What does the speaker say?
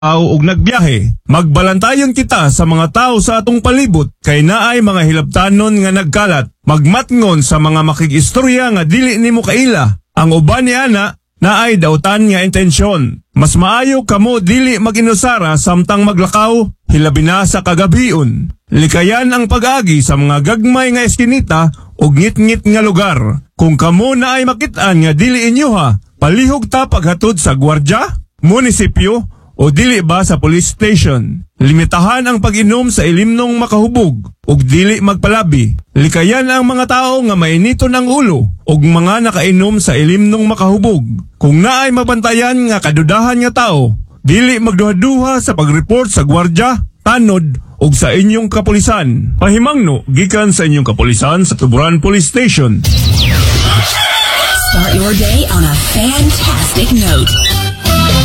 og nagbiyahe. Magbalantayon kita sa mga tao sa atong palibot kay naay mga hilabtanon nga nagkalat. Magmatngon sa mga makikistorya nga dili nimo kaila. Ang uban ni ana naay dautan nga intensyon. Mas maayo kamo dili maginusara samtang maglakaw, hilabi na sa kagabion. Likayan ang pag-agi sa mga gagmay nga eskinita ug ngit-ngit nga lugar. Kung kamo naay makit-an nga dili inyoha, palihog ta paghatod sa gwardya, munisipyo, o dili ba sa police station. Limitahan ang pag-inom sa ilimnong makahubog ug dili magpalabi. Likayan ang mga tao nga mainito ng ulo ug mga nakainom sa ilimnong makahubog. Kung naay mabantayan nga kadudahan nga tao, dili magduha-duha sa pag-report sa gwardya, tanod ug sa inyong kapulisan. Pahimangno gikan sa inyong kapulisan sa Tuburan Police Station. Start your day on a fantastic note.